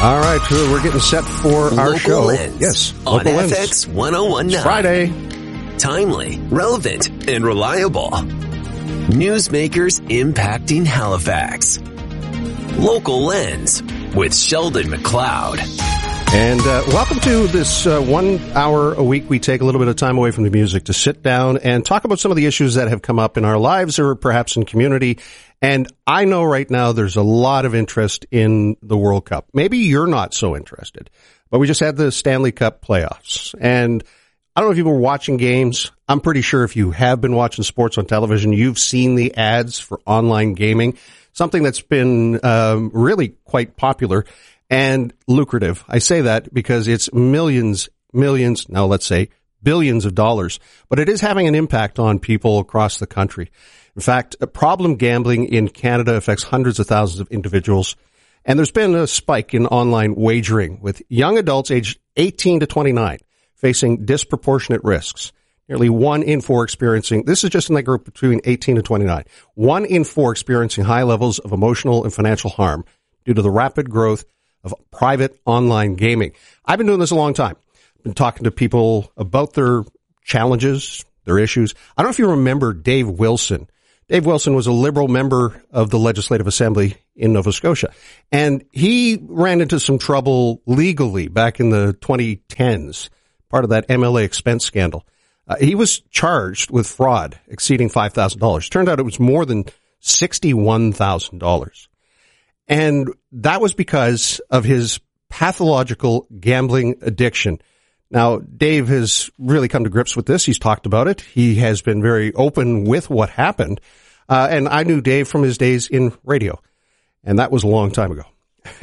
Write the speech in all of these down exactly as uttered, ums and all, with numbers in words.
All right, we're getting set for our Local show. Lens Yes, on Local Lens. F X one oh one point nine. Friday. Timely, relevant, and reliable. Newsmakers impacting Halifax. Local Lens with Sheldon McLeod. And uh, welcome to this uh, one hour a week. We take a little bit of time away from the music to sit down and talk about some of the issues that have come up in our lives or perhaps in community. And I know right now there's a lot of interest in the World Cup. Maybe you're not so interested, but we just had the Stanley Cup playoffs. And I don't know if you were watching games. I'm pretty sure if you have been watching sports on television, you've seen the ads for online gaming, something that's been um, really quite popular and lucrative. I say that because it's millions, millions, now let's say billions of dollars, but it is having an impact on people across the country. In fact, problem gambling in Canada affects hundreds of thousands of individuals, and there's been a spike in online wagering with young adults aged eighteen to twenty-nine facing disproportionate risks. Nearly one in four experiencing, this is just in that group between eighteen and twenty-nine, one in four experiencing high levels of emotional and financial harm due to the rapid growth of private online gaming. I've been doing this a long time. I've been talking to people about their challenges, their issues. I don't know if you remember Dave Wilson. Dave Wilson was a Liberal member of the Legislative Assembly in Nova Scotia, and he ran into some trouble legally back in the twenty tens, part of that M L A expense scandal. Uh, he was charged with fraud exceeding five thousand dollars. Turned out it was more than sixty-one thousand dollars. And that was because of his pathological gambling addiction. Now, Dave has really come to grips with this. He's talked about it. He has been very open with what happened. Uh, and I knew Dave from his days in radio, and that was a long time ago.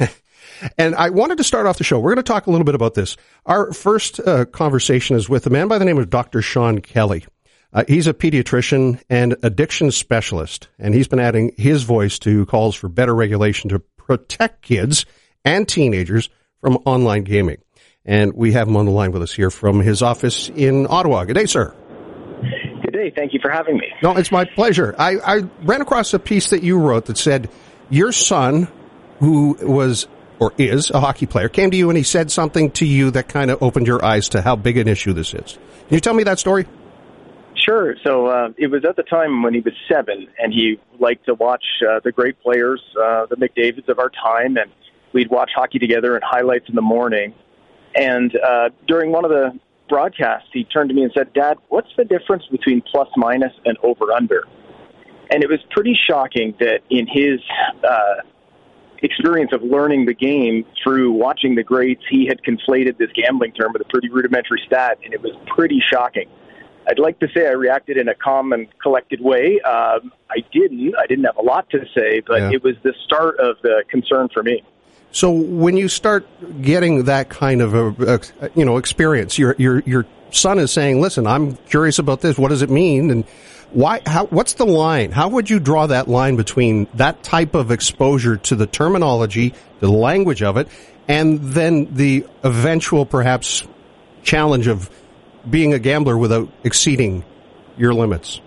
And I wanted to start off the show. We're going to talk a little bit about this. Our first uh, conversation is with a man by the name of Doctor Sean Kelly. Uh, he's a pediatrician and addiction specialist, and he's been adding his voice to calls for better regulation to protect kids and teenagers from online gaming. And we have him on the line with us here from his office in Ottawa. Good day, sir. Good day. Thank you for having me. No, it's my pleasure. I, I ran across a piece that you wrote that said your son, who was or is a hockey player, came to you and he said something to you that kind of opened your eyes to how big an issue this is. Can you tell me that story? Sure. So uh, it was at the time when he was seven, and he liked to watch uh, the great players, uh, the McDavids of our time, and we'd watch hockey together and highlights in the morning. And uh, during one of the broadcasts, he turned to me and said, "Dad, what's the difference between plus minus and over-under?" And it was pretty shocking that in his uh, experience of learning the game through watching the greats, he had conflated this gambling term with a pretty rudimentary stat, and it was pretty shocking. I'd like to say I reacted in a calm and collected way. Um, I didn't. I didn't have a lot to say, but yeah. It was the start of the concern for me. So when you start getting that kind of a, a you know experience, your your your son is saying, "Listen, I'm curious about this. What does it mean? And why? How? What's the line? How would you draw that line between that type of exposure to the terminology, the language of it, and then the eventual perhaps challenge of being a gambler without exceeding your limits?"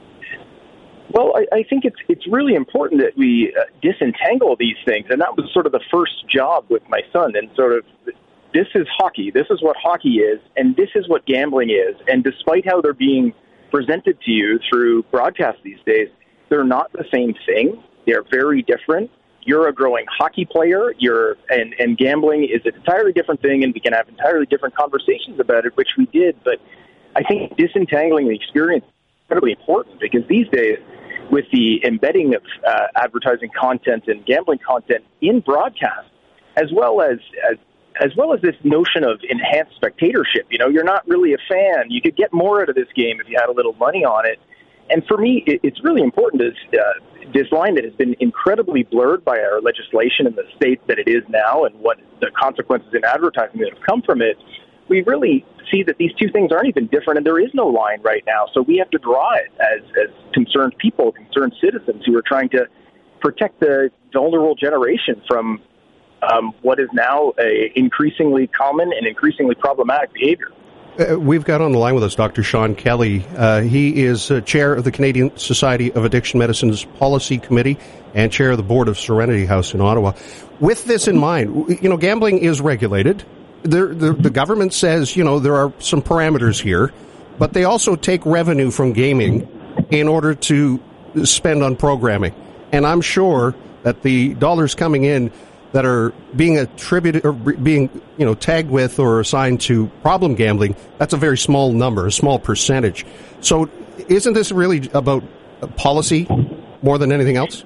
Well, I, I think it's it's really important that we uh, disentangle these things, and that was sort of the first job with my son. And sort of, this is hockey. This is what hockey is, and this is what gambling is. And despite how they're being presented to you through broadcast these days, they're not the same thing. They're very different. You're a growing hockey player. You're and and gambling is an entirely different thing, and we can have entirely different conversations about it, which we did. But I think disentangling the experience is incredibly important, because these days, with the embedding of uh, advertising content and gambling content in broadcast, as well as, as as well as this notion of enhanced spectatorship, you know, you're not really a fan. You could get more out of this game if you had a little money on it. And for me, it, it's really important is uh, this line that has been incredibly blurred by our legislation in the state that it is now, and what the consequences in advertising that have come from it. We really see that these two things aren't even different, and there is no line right now. So we have to draw it as, as concerned people, concerned citizens who are trying to protect the vulnerable generation from um, what is now a increasingly common and increasingly problematic behavior. Uh, we've got on the line with us Doctor Sean Kelly. Uh, he is uh, chair of the Canadian Society of Addiction Medicine's Policy Committee and chair of the board of Serenity House in Ottawa. With this in mind, you know, gambling is regulated. The, the, the government says, you know, there are some parameters here, but they also take revenue from gaming in order to spend on programming. And I'm sure that the dollars coming in that are being attributed or being, you know, tagged with or assigned to problem gambling, that's a very small number, a small percentage. So isn't this really about policy more than anything else?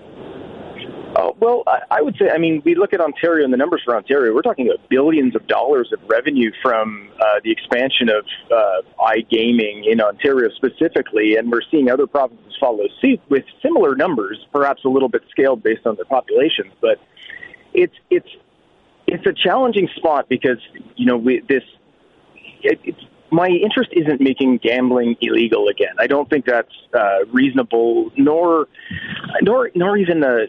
Oh, well, I, I would say, I mean, we look at Ontario and the numbers for Ontario, we're talking about billions of dollars of revenue from uh, the expansion of uh, iGaming in Ontario specifically, and we're seeing other provinces follow suit with similar numbers, perhaps a little bit scaled based on their populations, but It's it's it's a challenging spot because, you know, we, this it, it's, my interest isn't making gambling illegal again. I don't think that's uh, reasonable, nor nor nor even a,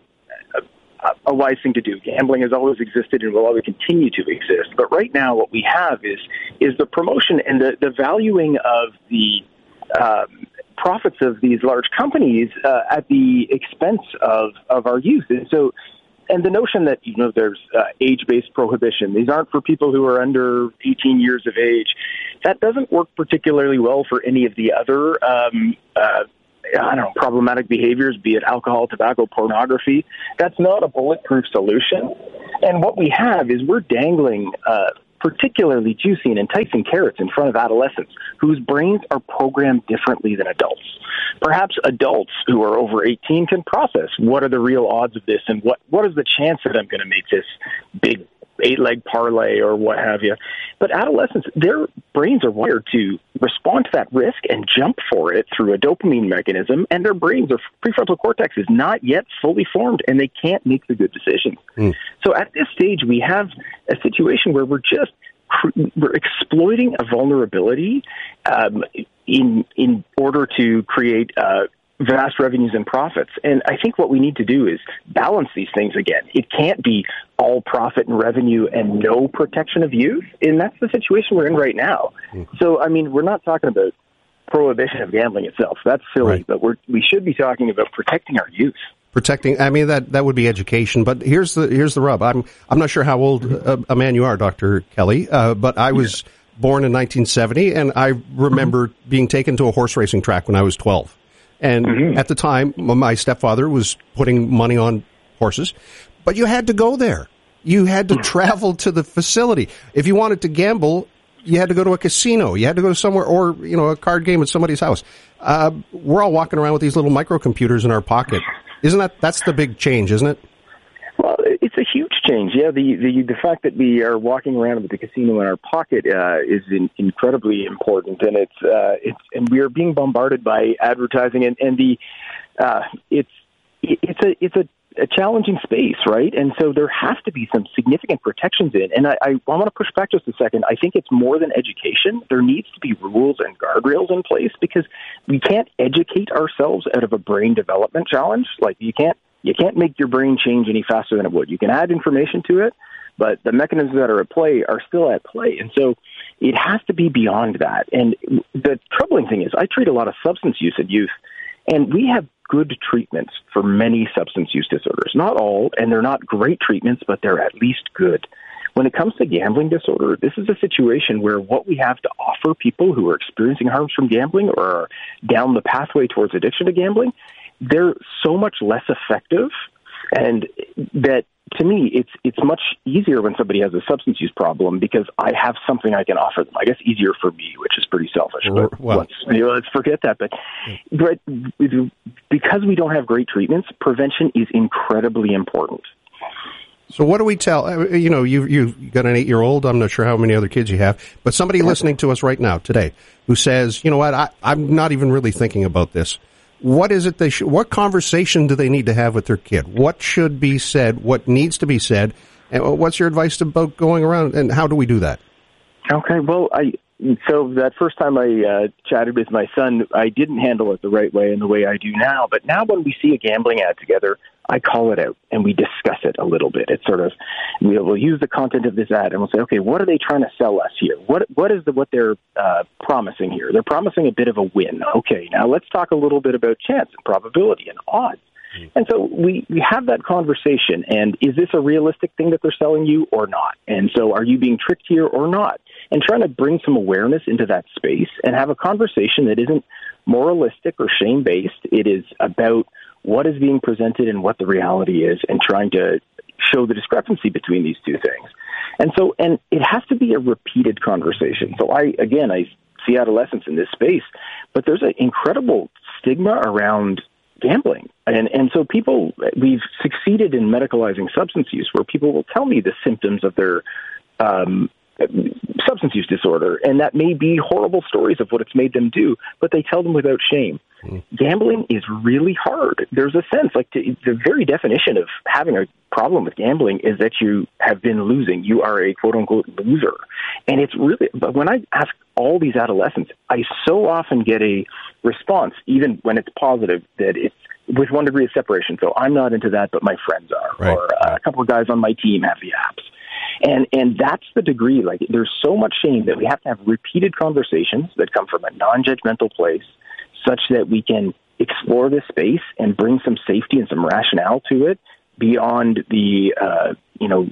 a a wise thing to do. Gambling has always existed and will always continue to exist. But right now, what we have is is the promotion and the, the valuing of the um, profits of these large companies uh, at the expense of of our youth. And so. And the notion that, you know, there's uh, age-based prohibition, these aren't for people who are under eighteen years of age, that doesn't work particularly well for any of the other, um, uh, I don't know, problematic behaviors, be it alcohol, tobacco, pornography. That's not a bulletproof solution. And what we have is we're dangling uh, particularly juicy and enticing carrots in front of adolescents whose brains are programmed differently than adults. Perhaps adults who are over eighteen can process what are the real odds of this and what, what is the chance that I'm going to make this big eight-leg parlay or what have you. But adolescents, their brains are wired to respond to that risk and jump for it through a dopamine mechanism, and their brains, their prefrontal cortex is not yet fully formed, and they can't make the good decisions. Mm. So at this stage, we have a situation where we're just we're exploiting a vulnerability um, in in order to create uh, vast revenues and profits. And I think what we need to do is balance these things again. It can't be all profit and revenue and no protection of youth, and that's the situation we're in right now. Mm-hmm. So, I mean, we're not talking about prohibition of gambling itself. That's silly, right. But we're, we should be talking about protecting our youth. Protecting, I mean, that, that would be education, but here's the here's the rub. I'm I'm not sure how old a, a man you are, Doctor Kelly, uh, but I was yeah. born in nineteen seventy, and I remember mm-hmm. being taken to a horse racing track when I was twelve. And mm-hmm. at the time, my stepfather was putting money on horses, but you had to go there. You had to travel to the facility. If you wanted to gamble, you had to go to a casino. You had to go to somewhere, or, you know, a card game at somebody's house. Uh, we're all walking around with these little microcomputers in our pocket. Isn't that, that's the big change, isn't it? Well, it's a huge change. Yeah, the the, the fact that we are walking around with the casino in our pocket uh, is in, incredibly important, and it's uh, it's and we are being bombarded by advertising, and and the uh, it's it's a it's a, a challenging space, right? And so there has to be some significant protections in. And I, I, I want to push back just a second. I think it's more than education. There needs to be rules and guardrails in place because we can't educate ourselves out of a brain development challenge. Like you can't. You can't make your brain change any faster than it would. You can add information to it, but the mechanisms that are at play are still at play. And so it has to be beyond that. And the troubling thing is I treat a lot of substance use in youth, and we have good treatments for many substance use disorders. Not all, and they're not great treatments, but they're at least good. When it comes to gambling disorder, this is a situation where what we have to offer people who are experiencing harms from gambling or are down the pathway towards addiction to gambling, they're so much less effective, and that to me, it's it's much easier when somebody has a substance use problem because I have something I can offer them. I guess easier for me, which is pretty selfish. But well, let's, you know, let's forget that. But, but because we don't have great treatments, prevention is incredibly important. So what do we tell, you know, you, you've got an eight-year-old, I'm not sure how many other kids you have, but somebody listening to us right now today who says, you know what, I, I'm not even really thinking about this. What is it they should, what conversation do they need to have with their kid? What should be said? What needs to be said? And what's your advice about going around, and how do we do that? Okay, well, I, so that first time I uh, chatted with my son, I didn't handle it the right way and the way I do now. But now when we see a gambling ad together, I call it out and we discuss it a little bit. It's sort of, we'll, we'll use the content of this ad and we'll say, okay, what are they trying to sell us here? What What is the, what they're uh, promising here? They're promising a bit of a win. Okay, now let's talk a little bit about chance and probability and odds. And so we, we have that conversation, and is this a realistic thing that they're selling you or not? And so are you being tricked here or not? And trying to bring some awareness into that space and have a conversation that isn't moralistic or shame-based. It is about what is being presented and what the reality is, and trying to show the discrepancy between these two things. And so, and it has to be a repeated conversation. So I, again, I see adolescents in this space, but there's an incredible stigma around gambling. And and so people, we've succeeded in medicalizing substance use, where people will tell me the symptoms of their um, substance use disorder, and that may be horrible stories of what it's made them do, but they tell them without shame. Mm. Gambling is really hard. There's a sense, like to, the very definition of having a problem with gambling is that you have been losing. You are a quote-unquote loser. And it's really, but when I ask all these adolescents, I so often get a response, even when it's positive, that it's with one degree of separation. So I'm not into that, but my friends are. Right. Or uh, a couple of guys on my team have the apps. And and that's the degree. Like, there's so much shame that we have to have repeated conversations that come from a non-judgmental place, such that we can explore this space and bring some safety and some rationale to it beyond the, uh, you know,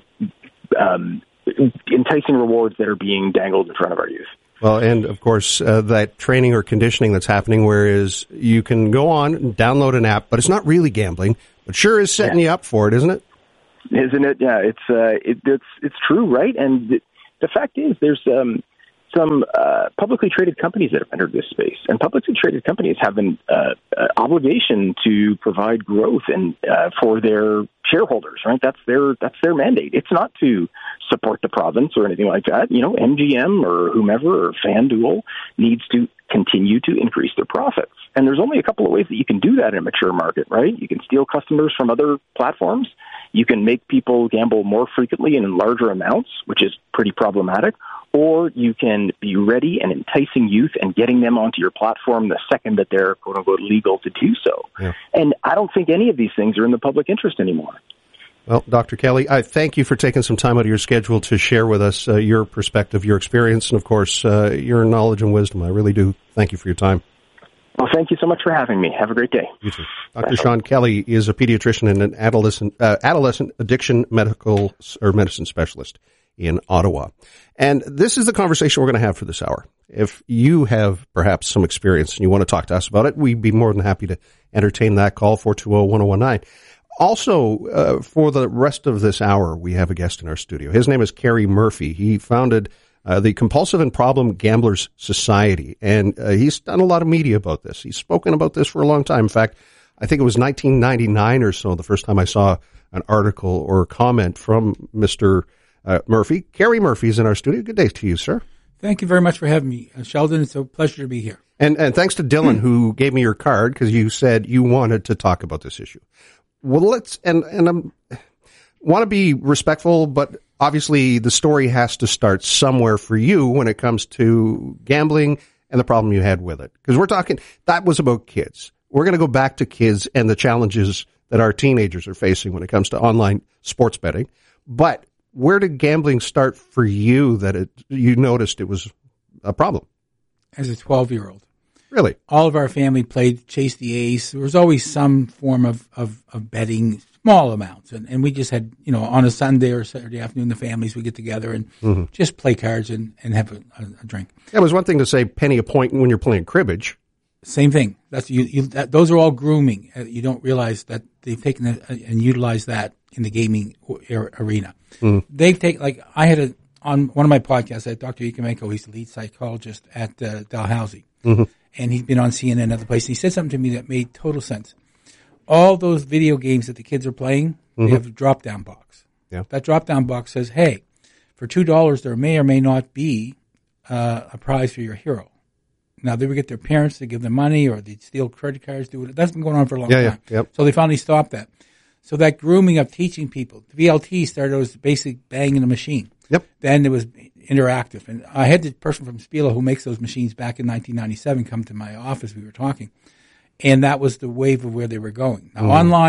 um, enticing rewards that are being dangled in front of our youth. Well, and of course, uh, that training or conditioning that's happening, whereas you can go on and download an app, but it's not really gambling, but sure is setting yeah. you up for it, isn't it? Isn't it? Yeah, it's uh, it, it's it's true, right? And the, the fact is, there's um, some uh, publicly traded companies that have entered this space, and publicly traded companies have an uh, uh, obligation to provide growth and uh, for their shareholders, right? That's their that's their mandate. It's not to support the province or anything like that. You know, M G M or whomever or FanDuel needs to continue to increase their profits. And there's only a couple of ways that you can do that in a mature market, right? You can steal customers from other platforms. You can make people gamble more frequently and in larger amounts, which is pretty problematic. Or you can be ready and enticing youth and getting them onto your platform the second that they're, quote unquote, legal to do so. Yeah. And I don't think any of these things are in the public interest anymore. Well, Doctor Kelly, I thank you for taking some time out of your schedule to share with us uh, your perspective, your experience, and, of course, uh, your knowledge and wisdom. I really do thank you for your time. Well, thank you so much for having me. Have a great day. You too. Doctor Sean Kelly is a pediatrician and an adolescent uh, adolescent addiction medical or medicine specialist in Ottawa. And this is the conversation we're going to have for this hour. If you have perhaps some experience and you want to talk to us about it, we'd be more than happy to entertain that call, four two zero, one zero one nine. Also, uh, for the rest of this hour, we have a guest in our studio. His name is Kerry Murphy. He founded Uh, the Compulsive and Problem Gamblers Society, and uh, he's done a lot of media about this. He's spoken about this for a long time. In fact, I think it was nineteen ninety-nine or so the first time I saw an article or a comment from Mister Uh, Murphy. Kerry Murphy is in our studio. Good day to you, sir. Thank you very much for having me, uh, Sheldon. It's a pleasure to be here. And and thanks to Dylan, who gave me your card, because you said you wanted to talk about this issue. Well, let's, and, and I want to be respectful, but obviously, the story has to start somewhere for you when it comes to gambling and the problem you had with it. Because we're talking, that was about kids. We're going to go back to kids and the challenges that our teenagers are facing when it comes to online sports betting. But where did gambling start for you that it, you noticed it was a problem? As a twelve-year-old. Really? All of our family played Chase the Ace. There was always some form of, of, of betting, small amounts. And, and we just had, you know, on a Sunday or Saturday afternoon, the families would get together and mm-hmm. just play cards and, and have a, a drink. Yeah, it was one thing to say penny a point when you're playing cribbage. Same thing. That's you. you that, those are all grooming. Uh, you don't realize that they've taken it and utilized that in the gaming arena. Mm-hmm. They've taken, like, I had a, on one of my podcasts, I had Doctor Ikumenko, he's the lead psychologist at uh, Dalhousie. Mm-hmm. And he's been on C N N and other places. He said something to me that made total sense. All those video games that the kids are playing, mm-hmm. they have a drop-down box. Yeah. That drop-down box says, hey, for two dollars, there may or may not be uh, a prize for your hero. Now, they would get their parents to give them money, or they'd steal credit cards. Do it. That's been going on for a long yeah, time. Yeah, yep. So they finally stopped that. So that grooming of teaching people, the V L T started as basic banging a machine. Yep. Then it was interactive. And I had the person from Spiela who makes those machines back in nineteen ninety-seven come to my office. We were talking. And that was the wave of where they were going. Now, mm. online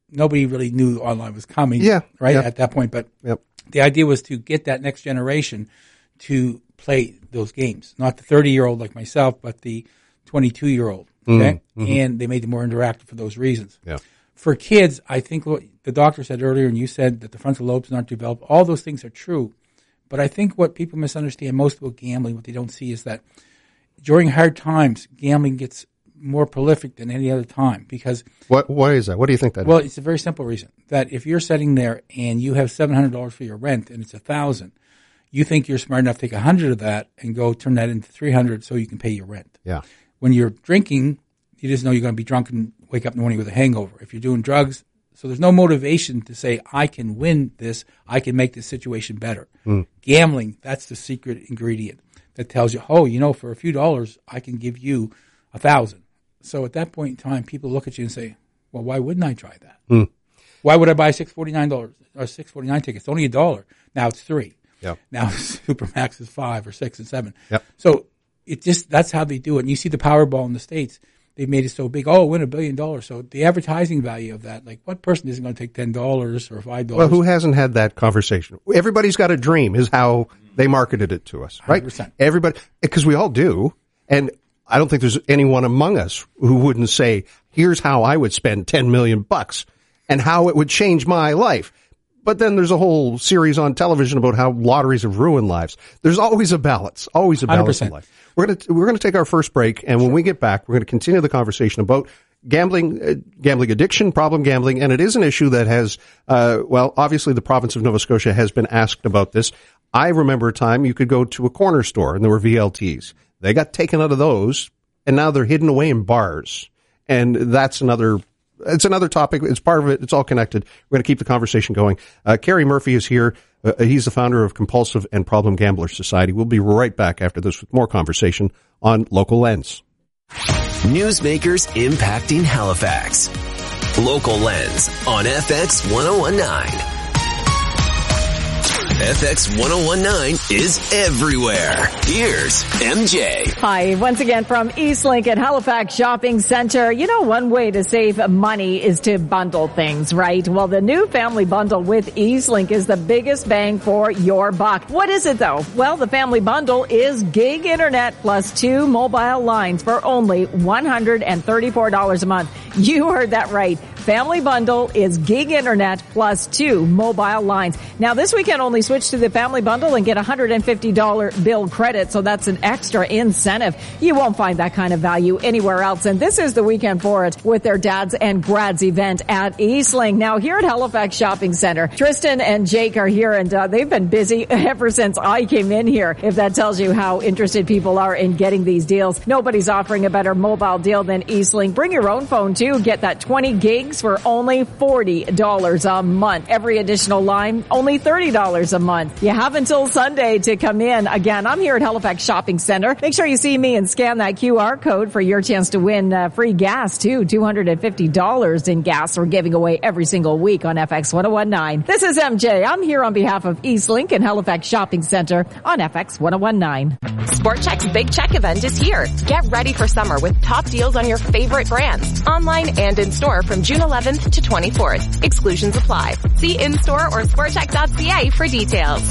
nobody really knew online was coming. Yeah, right yeah. at that point. But Yep. the idea was to get that next generation to play those games, not the thirty-year-old like myself, but the twenty-two-year-old. Okay, Mm-hmm. and they made it more interactive for those reasons. Yeah. For kids, I think what the doctor said earlier, and you said that the frontal lobes aren't developed. All those things are true, but I think what people misunderstand most about gambling, what they don't see, is that during hard times, gambling gets more prolific than any other time because. What? Why is that? What do you think that Well, is? it's a very simple reason that if you're sitting there and you have seven hundred dollars for your rent and it's a thousand, you think you're smart enough to take a hundred of that and go turn that into three hundred so you can pay your rent. Yeah. When you're drinking, you just know you're going to be drunk and wake up in the morning with a hangover. If you're doing drugs, so there's no motivation to say, I can win this, I can make this situation better. Mm. Gambling, that's the secret ingredient that tells you, oh, you know, for a few dollars, I can give you a thousand. So at that point in time, people look at you and say, well, why wouldn't I try that? Mm. Why would I buy six forty-nine dollars or six forty-nine tickets? It's only a dollar. Now it's three. Yep. Now Supermax is five or six and seven. Yep. So it just, that's how they do it. And you see the Powerball in the States, they've made it so big. Oh, win a billion dollars. So the advertising value of that, like what person isn't going to take ten dollars or five dollars? Well, who hasn't had that conversation? Everybody's got a dream is how they marketed it to us, right? one hundred percent. Everybody, because we all do. And I don't think there's anyone among us who wouldn't say, here's how I would spend ten million bucks and how it would change my life. But then there's a whole series on television about how lotteries have ruined lives. There's always a balance, always a balance in life. We're going to, we're going to take our first break. And when we get back, we're going to continue the conversation about gambling, uh, gambling addiction, problem gambling. And it is an issue that has, uh, well, obviously the province of Nova Scotia has been asked about this. I remember a time you could go to a corner store and there were V L Ts. They got taken out of those and now they're hidden away in bars. And that's another, it's another topic. It's part of it. It's all connected. We're going to keep the conversation going. Uh, Kerry Murphy is here. Uh, he's the founder of Compulsive and Problem Gambler Society. We'll be right back after this with more conversation on Local Lens. Newsmakers impacting Halifax. Local Lens on F X ten nineteen. F X ten nineteen is everywhere. Here's M J. Hi, once again from Eastlink at Halifax Shopping Centre. You know, one way to save money is to bundle things, right? Well, the new family bundle with Eastlink is the biggest bang for your buck. What is it though? Well, the family bundle is gig internet plus two mobile lines for only one hundred thirty-four dollars a month. You heard that right. Family bundle is gig internet plus two mobile lines. Now this weekend only switch to the family bundle and get a one hundred fifty dollars bill credit. So that's an extra incentive. You won't find that kind of value anywhere else. And this is the weekend for it with their Dads and Grads event at Eastlink. Now here at Halifax Shopping Centre, Tristan and Jake are here and uh, they've been busy ever since I came in here. If that tells you how interested people are in getting these deals. Nobody's offering a better mobile deal than Eastlink. Bring your own phone too. Get that twenty gigs for only forty dollars a month. Every additional line, only thirty dollars a month. You have until Sunday to come in. Again, I'm here at Halifax Shopping Centre. Make sure you see me and scan that Q R code for your chance to win uh, free gas too. two hundred fifty dollars in gas we're giving away every single week on F X ten nineteen. This is M J. I'm here on behalf of Eastlink and Halifax Shopping Centre on F X ten nineteen. Sport Chek's Big Check event is here. Get ready for summer with top deals on your favorite brands. Online and in store from June eleventh to twenty-fourth. Exclusions apply. See in-store or sport chek dot c a for details.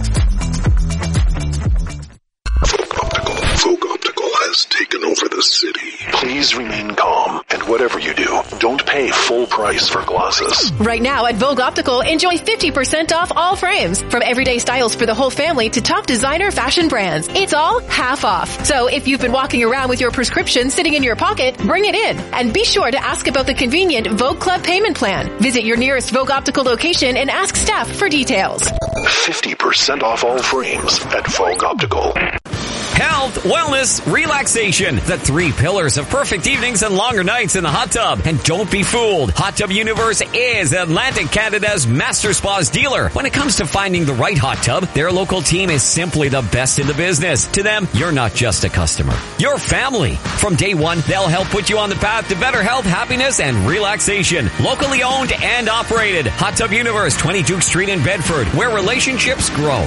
Folk Optical has taken over the city. Please remain calm, and whatever you do, don't pay full price for glasses. Right now at Vogue Optical, enjoy fifty percent off all frames. From everyday styles for the whole family to top designer fashion brands. It's all half off. So if you've been walking around with your prescription sitting in your pocket, bring it in. And be sure to ask about the convenient Vogue Club payment plan. Visit your nearest Vogue Optical location and ask staff for details. fifty percent off all frames at Vogue Optical. Health, wellness, relaxation. The three pillars of perfect evenings and longer nights in the hot tub. And don't be fooled. Hot Tub Universe is Atlantic Canada's master spas dealer. When it comes to finding the right hot tub, their local team is simply the best in the business. To them, you're not just a customer. You're family. From day one, they'll help put you on the path to better health, happiness, and relaxation. Locally owned and operated. Hot Tub Universe, twenty Duke Street in Bedford, where relationships grow.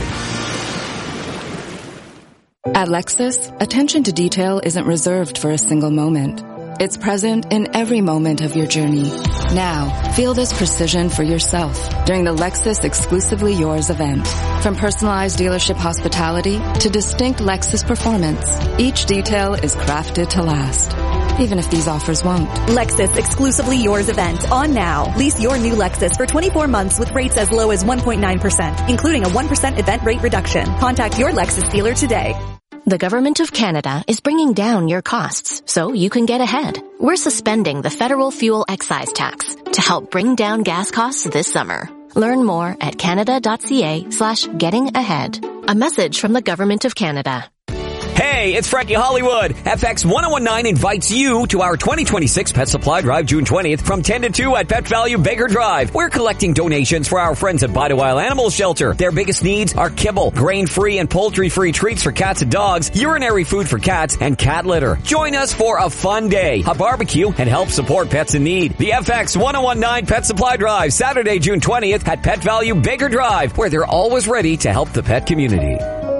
At Lexus, attention to detail isn't reserved for a single moment. It's present in every moment of your journey. Now, feel this precision for yourself during the Lexus Exclusively Yours event. From personalized dealership hospitality to distinct Lexus performance, each detail is crafted to last, even if these offers won't. Lexus Exclusively Yours event on now. Lease your new Lexus for twenty-four months with rates as low as one point nine percent, including a one percent event rate reduction. Contact your Lexus dealer today. The Government of Canada is bringing down your costs so you can get ahead. We're suspending the federal fuel excise tax to help bring down gas costs this summer. Learn more at canada.ca slash getting ahead. A message from the Government of Canada. Hey, it's Frankie Hollywood. F X ten nineteen invites you to our twenty twenty-six Pet Supply Drive June twentieth from ten to two at Pet Value Baker Drive. We're collecting donations for our friends at Bide a While Animal Shelter. Their biggest needs are kibble, grain-free and poultry-free treats for cats and dogs, urinary food for cats, and cat litter. Join us for a fun day, a barbecue, and help support pets in need. The F X ten nineteen Pet Supply Drive, Saturday, June twentieth at Pet Value Baker Drive, where they're always ready to help the pet community.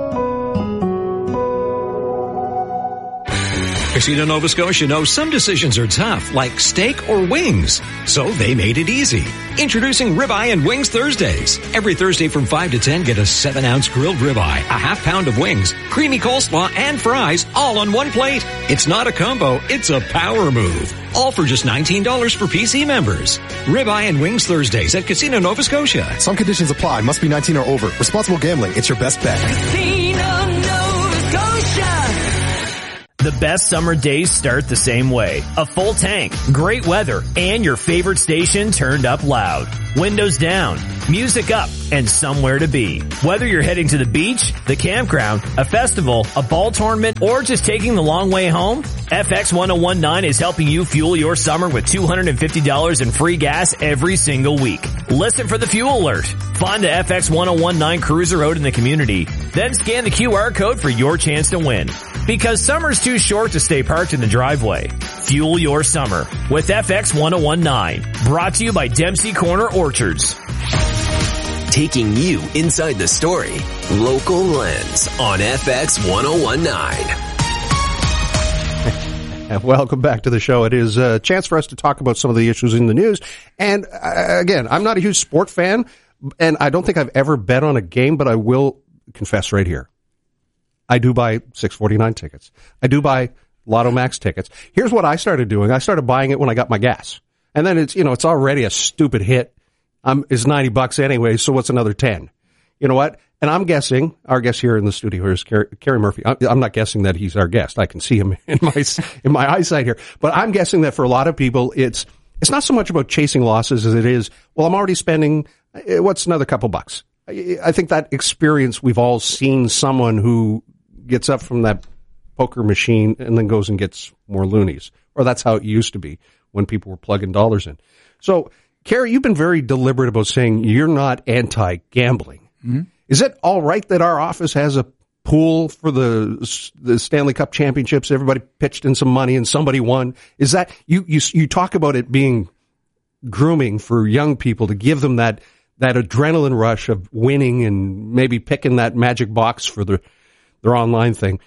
Casino Nova Scotia knows some decisions are tough, like steak or wings. So they made it easy. Introducing Ribeye and Wings Thursdays. Every Thursday from five to ten, get a seven ounce grilled ribeye, a half pound of wings, creamy coleslaw, and fries, all on one plate. It's not a combo, it's a power move. All for just nineteen dollars for P C members. Ribeye and Wings Thursdays at Casino Nova Scotia. Some conditions apply. Must be nineteen or over. Responsible gambling. It's your best bet. Casino Nova Scotia. The best summer days start the same way. A full tank, great weather, and your favorite station turned up loud. Windows down, music up, and somewhere to be. Whether you're heading to the beach, the campground, a festival, a ball tournament, or just taking the long way home, F X ten nineteen is helping you fuel your summer with two hundred fifty dollars in free gas every single week. Listen for the fuel alert. Find the F X ten nineteen cruiser out in the community. Then scan the Q R code for your chance to win. Because summer's too short to stay parked in the driveway. Fuel your summer with F X ten nineteen. Brought to you by Dempsey Corner Orchards. Taking you inside the story. Local Lens on F X ten nineteen. Welcome back to the show. It is a chance for us to talk about some of the issues in the news. And uh, again, I'm not a huge sport fan, and I don't think I've ever bet on a game, but I will confess right here. I do buy six forty-nine tickets. I do buy Lotto Max tickets. Here's what I started doing. I started buying it when I got my gas. And then it's, you know, it's already a stupid hit. Um, it's ninety bucks anyway, so what's another ten? You know what? And I'm guessing, our guest here in the studio here is Kerry, Kerry Murphy. I'm not guessing that he's our guest. I can see him in my, in my eyesight here. But I'm guessing that for a lot of people, it's, it's not so much about chasing losses as it is, well, I'm already spending, what's another couple bucks? I, I think that experience, we've all seen someone who gets up from that poker machine and then goes and gets more loonies. Or that's how it used to be when people were plugging dollars in. So, Kerry, you've been very deliberate about saying you're not anti-gambling. Mm-hmm. Is it all right that our office has a pool for the the Stanley Cup championships? Everybody pitched in some money and somebody won. Is that you? You, you talk about it being grooming for young people to give them that that adrenaline rush of winning and maybe picking that magic box for the their online thing.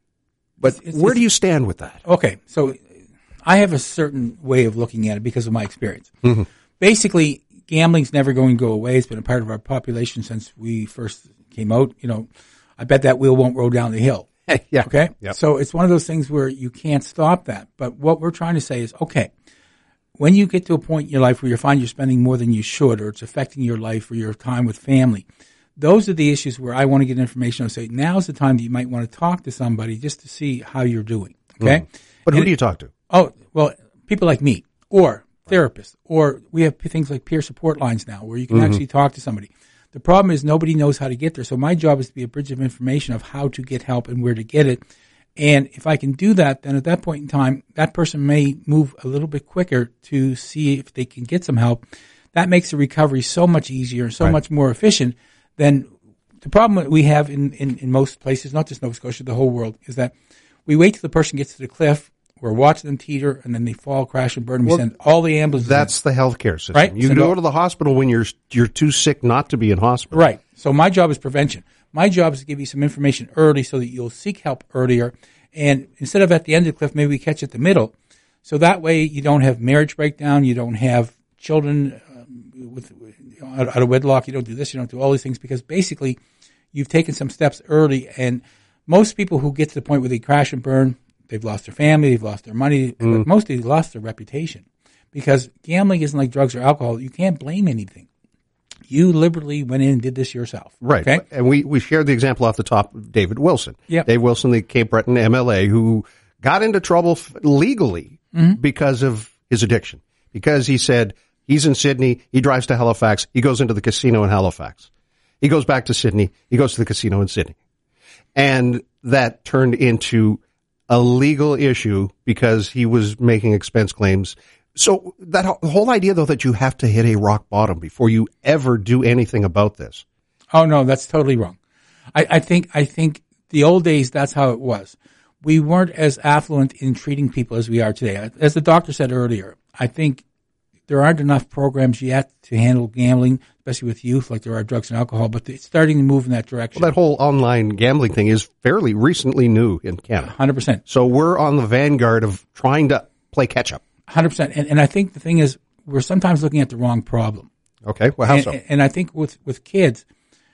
But it's, it's, where do you stand with that? Okay, so I have a certain way of looking at it because of my experience. Mm-hmm. Basically, gambling's never going to go away. It's been a part of our population since we first came out. You know, I bet that wheel won't roll down the hill. Yeah. Okay? Yep. So it's one of those things where you can't stop that. But what we're trying to say is, okay, when you get to a point in your life where you find you're spending more than you should, or it's affecting your life or your time with family, those are the issues where I want to get information and say, now's the time that you might want to talk to somebody just to see how you're doing. Okay? Mm. But who and, do you talk to? Oh, well, people like me, or therapists, or we have things like peer support lines now where you can mm-hmm. actually talk to somebody. The problem is nobody knows how to get there. So my job is to be a bridge of information of how to get help and where to get it. And if I can do that, then at that point in time, that person may move a little bit quicker to see if they can get some help. That makes the recovery so much easier, so right. much more efficient than the problem that we have in, in, in most places, not just Nova Scotia, the whole world, is that we wait till the person gets to the cliff. We're watching them teeter, and then they fall, crash, and burn. And we well, send all the ambulances. That's in. The healthcare system. Right? You so go to the hospital when you're you're too sick not to be in hospital. Right. So my job is prevention. My job is to give you some information early so that you'll seek help earlier. And instead of at the end of the cliff, maybe we catch at the middle. So that way you don't have marriage breakdown, you don't have children um, with out, out of wedlock, you don't do this, you don't do all these things, because basically you've taken some steps early. And most people who get to the point where they crash and burn, they've lost their family, they've lost their money, mm. but mostly they've lost their reputation. Because gambling isn't like drugs or alcohol. You can't blame anything. You liberally went in and did this yourself. Right. Okay? And we, we shared the example off the top of David Wilson. Yep. Dave Wilson, the Cape Breton M L A, who got into trouble f- legally mm-hmm. because of his addiction. Because he said he's in Sydney, he drives to Halifax, he goes into the casino in Halifax. He goes back to Sydney, he goes to the casino in Sydney. And that turned into a legal issue because he was making expense claims. So that the whole idea, though, that you have to hit a rock bottom before you ever do anything about this. Oh, no, that's totally wrong. I, I think I think the old days, that's how it was. We weren't as affluent in treating people as we are today. As the doctor said earlier, I think there aren't enough programs yet to handle gambling, especially with youth, like there are drugs and alcohol, but it's starting to move in that direction. Well, that whole online gambling thing is fairly recently new in Canada. one hundred percent. So we're on the vanguard of trying to play catch-up. one hundred percent. And, and I think the thing is, we're sometimes looking at the wrong problem. Okay. Well, how and, so? And I think with, with kids,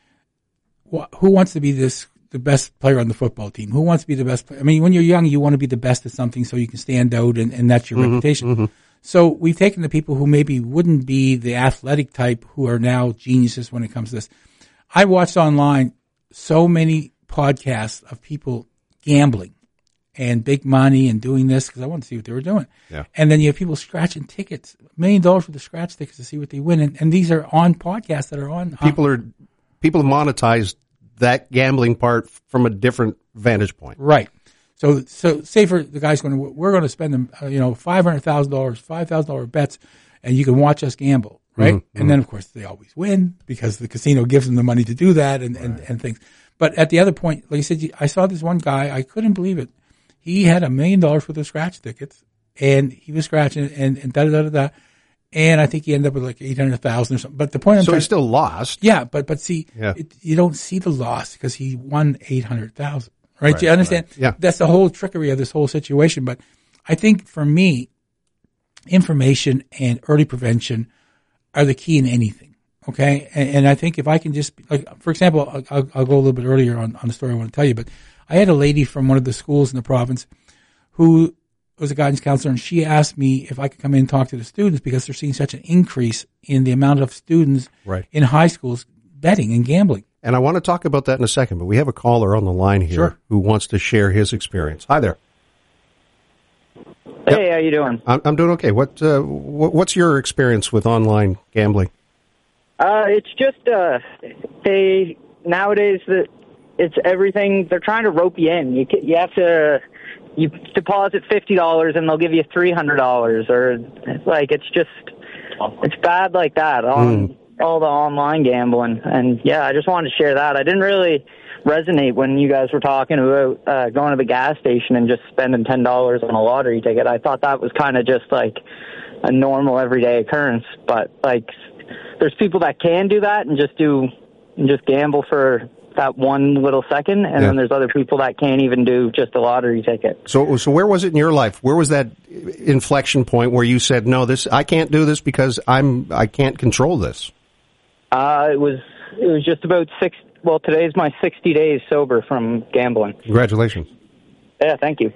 wh- who wants to be this the best player on the football team? Who wants to be the best player? I mean, when you're young, you want to be the best at something so you can stand out, and, and that's your mm-hmm, reputation. Mm-hmm. So we've taken the people who maybe wouldn't be the athletic type who are now geniuses when it comes to this. I watched online so many podcasts of people gambling and big money and doing this because I wanted to see what they were doing. Yeah. And then you have people scratching tickets, a million dollars for the scratch tickets to see what they win. And, and these are on podcasts that are on. People are, people have monetized that gambling part from a different vantage point. Right. So, so say for the guy's going to, we're going to spend them, uh, you know, five hundred thousand dollars, five thousand dollars bets, and you can watch us gamble, right? Mm-hmm. And then, of course, they always win because the casino gives them the money to do that and, right. and, and things. But at the other point, like I said, I saw this one guy, I couldn't believe it. He had a million dollars worth of scratch tickets, and he was scratching and, and da da da da. And I think he ended up with like eight hundred thousand or something. But the point I'm so trying, he still lost. Yeah, but but see, yeah. it, you don't see the loss because he won eight hundred thousand. Right? right? Do you understand? Right. Yeah, that's the whole trickery of this whole situation. But I think for me, information and early prevention are the key in anything. Okay, and, and I think if I can just like, for example, I'll, I'll, I'll go a little bit earlier on, on the story I want to tell you. But I had a lady from one of the schools in the province who was a guidance counselor, and she asked me if I could come in and talk to the students because they're seeing such an increase in the amount of students right. in high schools betting and gambling. And I want to talk about that in a second, but we have a caller on the line here sure. who wants to share his experience. Hi there. Hey, yep. How you doing? I'm, I'm doing okay. What, uh, what what's your experience with online gambling? Uh, it's just uh, they nowadays that it's everything. They're trying to rope you in. You you have to you deposit fifty dollars and they'll give you three hundred dollars, or like it's just it's bad like that. On, mm. All the online gambling. And yeah, I just wanted to share that. I didn't really resonate when you guys were talking about uh, going to the gas station and just spending ten dollars on a lottery ticket. I thought that was kind of just like a normal everyday occurrence. But like, there's people that can do that and just do and just gamble for that one little second, and yeah. then there's other people that can't even do just a lottery ticket. So, so where was it in your life? Where was that inflection point where you said, "No, this I can't do this because I'm I can't control this"? Uh, it was it was just about six. Well, today's my sixty days sober from gambling. Congratulations! Yeah, thank you.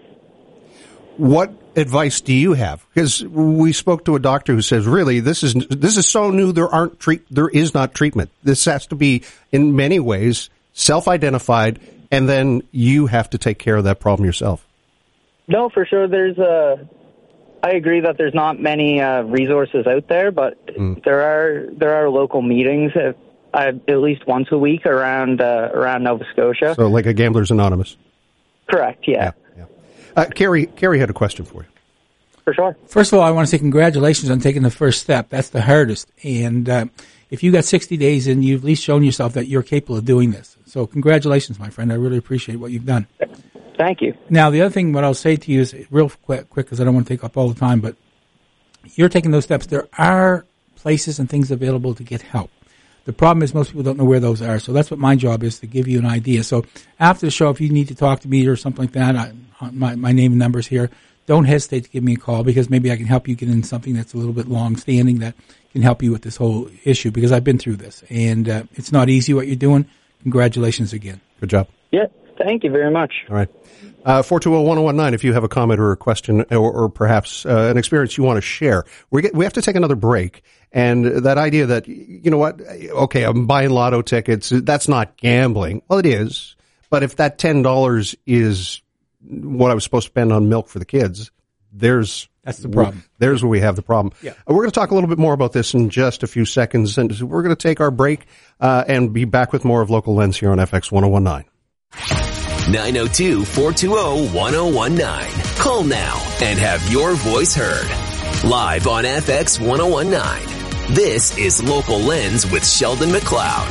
What advice do you have? Because we spoke to a doctor who says, "Really, this is this is so new. There aren't treat. There is not treatment. This has to be, in many ways, self-identified, and then you have to take care of that problem yourself." No, for sure. There's a. I agree that there's not many uh, resources out there, but mm. there are there are local meetings at, uh, at least once a week around uh, around Nova Scotia. So, like a Gamblers Anonymous. Correct. Yeah. yeah, yeah. Uh, Carrie, Carrie had a question for you. For sure. First of all, I want to say congratulations on taking the first step. That's the hardest. And uh, if you got sixty days in, you've at least shown yourself that you're capable of doing this. So, congratulations, my friend. I really appreciate what you've done. Thank you. Now, the other thing, what I'll say to you is real quick, quick, because I don't want to take up all the time, but you're taking those steps. There are places and things available to get help. The problem is most people don't know where those are. So that's what my job is, to give you an idea. So after the show, if you need to talk to me or something like that, I, my, my name and number's here. don't hesitate to give me a call, because maybe I can help you get in something that's a little bit long-standing that can help you with this whole issue, because I've been through this. And uh, it's not easy what you're doing. Congratulations again. Good job. Yeah, thank you very much. All right. Uh, four two zero, one zero one nine if you have a comment or a question or, or perhaps uh, an experience you want to share. We get, we have to take another break. And that idea that, you know what, okay, I'm buying lotto tickets, that's not gambling. Well, it is. But if that ten dollars is what I was supposed to spend on milk for the kids, there's that's the problem. There's where we have the problem. Yeah. Uh, we're going to talk a little bit more about this in just a few seconds, and we're going to take our break uh, and be back with more of Local Lens here on F X one oh one nine. nine oh two, four two oh, one oh one nine. Call now and have your voice heard. Live on F X one oh one nine. This is Local Lens with Sheldon McLeod.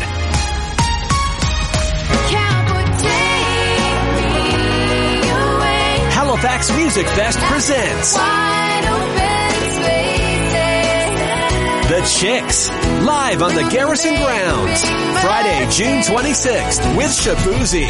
Halifax Music Fest presents The Chicks, live on the Garrison Grounds, Friday, June twenty-sixth, with Shabuzi,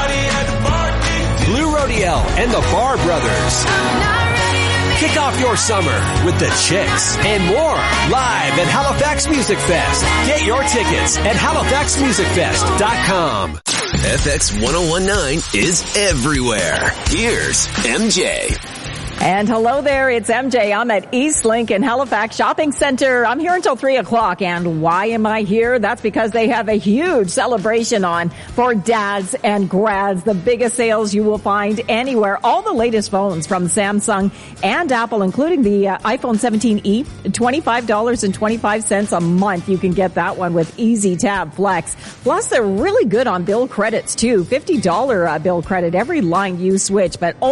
Blue Rodiel, and the Bar Brothers. Kick off your summer with The Chicks and more live at Halifax Music Fest. Get your tickets at halifax music fest dot com. F X one oh one nine is everywhere. Here's M J. And hello there, it's M J. I'm at East Lincoln Halifax Shopping Center. I'm here until three o'clock. And why am I here? That's because they have a huge celebration on for dads and grads. The biggest sales you will find anywhere. All the latest phones from Samsung and Apple, including the uh, iPhone seventeen e, twenty-five dollars and twenty-five cents a month. You can get that one with Easy Tab Flex. Plus, they're really good on bill credits, too. fifty dollars uh, bill credit every line you switch, but